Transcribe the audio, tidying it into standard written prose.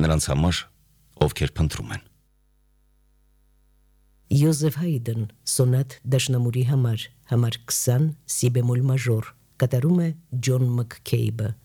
նրանց համար, ովքեր փնտրում են։ Յոզեֆ Հայդեն, սոնատ դաշնամուրի համար 20 սի բեմոլ մաժոր, կատարում է Ջոն Մաքքեյբը։